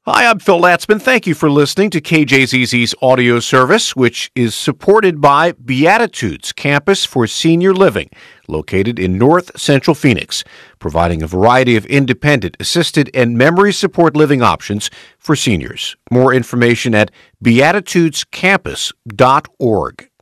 Hi, I'm Phil Latzman. Thank you for listening to KJZZ's audio service, which is supported by Beatitudes Campus for Senior Living, located in North Central Phoenix, providing a variety of independent, assisted, and memory support living options for seniors. More information at beatitudescampus.org.